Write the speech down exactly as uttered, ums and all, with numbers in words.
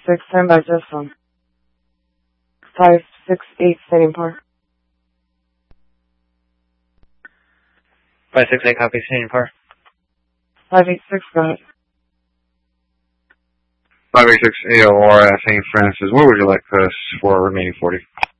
six, stand by just phone. five six eight, standing par. five six eight, copy, standing par. five eight six, go ahead. five eight six A O R at Saint Francis. What would you like us for remaining forty?